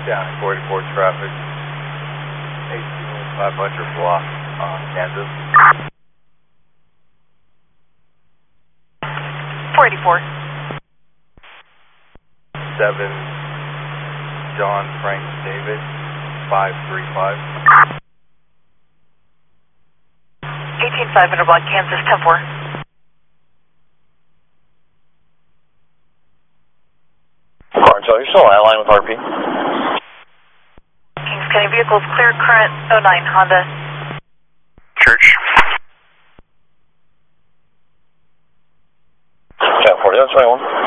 Down 44 traffic. 18500 block on Kansas. 484. 7 John Frank David 535. 18500 block Kansas 10-4. So you're still on line with RP? Kings County vehicles clear, current 09 Honda. Church. 10-4, 21.